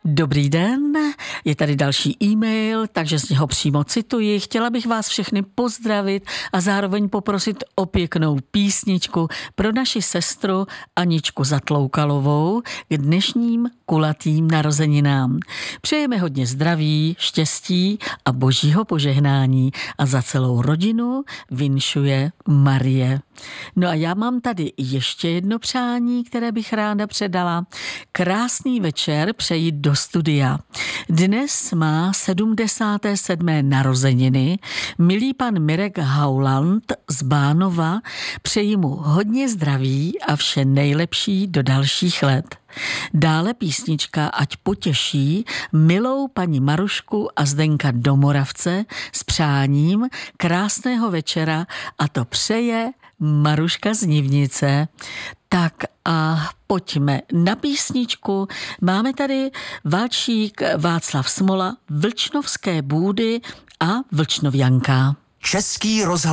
Dobrý den, je tady další e-mail, takže z něho přímo cituji. Chtěla bych vás všechny pozdravit a zároveň poprosit o pěknou písničku pro naši sestru Aničku Zatloukalovou k dnešním kulatým narozeninám. Přejeme hodně zdraví, štěstí a božího požehnání a za celou rodinu vinšuje Marie. No a já mám tady ještě jedno přání, které bych ráda předala. Krásný večer přeji do studia. Dnes má 77. narozeniny milý pan Mirek Hauland z Bánova. Přeji mu hodně zdraví a vše nejlepší do dalších let. Dále písnička Ať potěší milou paní Marušku a Zdenka do Moravce s přáním krásného večera a to přeje Maruška z Nivnice. Tak a pojďme na písničku. Máme tady valčík Václav Smola, Vlčnovské bůdy a Vlčnovianka. Český rozhlas.